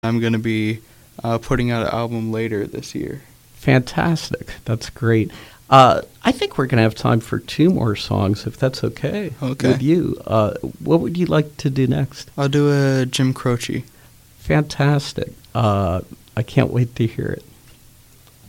I'm going to be putting out an album later this year. Fantastic. That's great. I think we're going to have time for 2 more songs, if that's okay, with you. What would you like to do next? I'll do a Jim Croce. Fantastic. I can't wait to hear it.